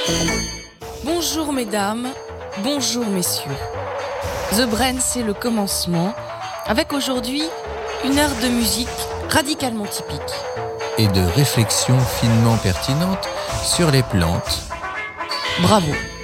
Bonjour mesdames, bonjour messieurs. The Brain, c'est le commencement, avec aujourd'hui une heure de musique radicalement typique. Et de réflexions finement pertinentes sur les plantes. Bravo.